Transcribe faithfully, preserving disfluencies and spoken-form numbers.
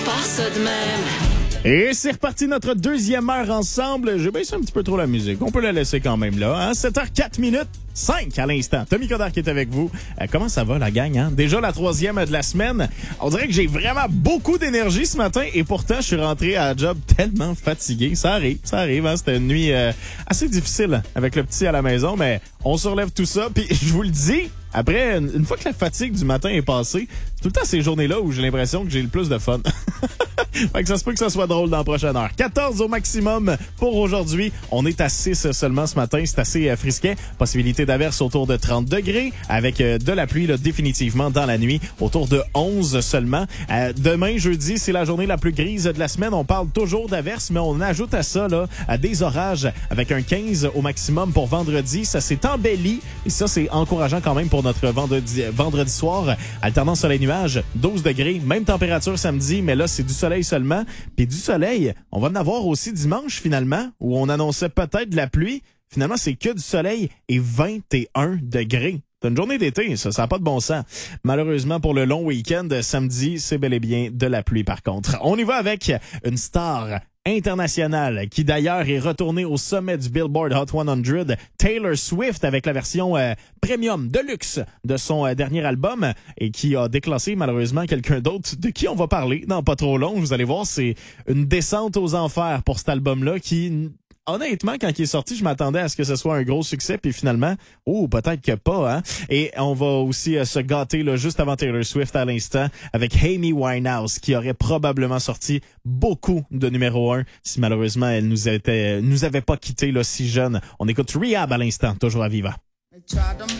part ça de même. Et c'est reparti notre deuxième heure ensemble. J'ai baissé un petit peu trop la musique. On peut la laisser quand même là. Hein? sept heures quatre minutes, cinq à l'instant. Tommy Codard qui est avec vous. Euh, comment ça va la gang? Hein? Déjà la troisième de la semaine. On dirait que j'ai vraiment beaucoup d'énergie ce matin et pourtant je suis rentré à la job tellement fatigué. Ça arrive, ça arrive. Hein? C'était une nuit euh, assez difficile avec le petit à la maison, mais on se relève tout ça. Puis je vous le dis, après, une fois que la fatigue du matin est passée, c'est tout le temps ces journées-là où j'ai l'impression que j'ai le plus de fun. Fait que ça se peut que ça soit drôle dans la prochaine heure. quatorze au maximum pour aujourd'hui. On est à six seulement ce matin. C'est assez euh, frisquet. Possibilité d'averse autour de trente degrés avec euh, de la pluie là, définitivement dans la nuit autour de onze seulement. Euh, demain, jeudi, c'est la journée la plus grise de la semaine. On parle toujours d'averse, mais on ajoute à ça là, à des orages avec un quinze au maximum pour vendredi. Ça s'est embelli et ça, c'est encourageant quand même pour notre vendredi, vendredi soir. Alternance soleil-nuage, douze degrés. Même température samedi, mais là, c'est du soleil seulement. Puis du soleil, on va en avoir aussi dimanche finalement, où on annonçait peut-être de la pluie. Finalement, c'est que du soleil et vingt et un degrés. C'est une journée d'été, ça, ça n'a pas de bon sens. Malheureusement, pour le long week-end, samedi, c'est bel et bien de la pluie par contre. On y va avec une star internationale qui d'ailleurs est retournée au sommet du Billboard Hot cent, Taylor Swift avec la version euh, premium de luxe de son euh, dernier album et qui a déclassé malheureusement quelqu'un d'autre de qui on va parler dans pas trop long. Vous allez voir, c'est une descente aux enfers pour cet album-là qui... Honnêtement, quand il est sorti, je m'attendais à ce que ce soit un gros succès, puis finalement, oh, peut-être que pas, hein. Et on va aussi euh, se gâter là juste avant Taylor Swift à l'instant avec Amy Winehouse, qui aurait probablement sorti beaucoup de numéro un si malheureusement elle nous était, nous avait pas quitté là si jeune. On écoute Rehab à l'instant, toujours à Viva.